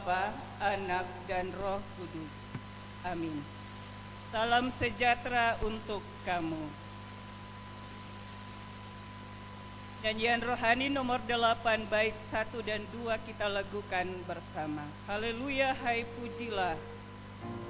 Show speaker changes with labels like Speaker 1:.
Speaker 1: Bapa, Anak, dan Roh Kudus. Amin. Salam sejahtera untuk kamu. Nyanyian rohani nomor 8 bait 1 dan 2 kita lakukan bersama. Haleluya, hai pujilah.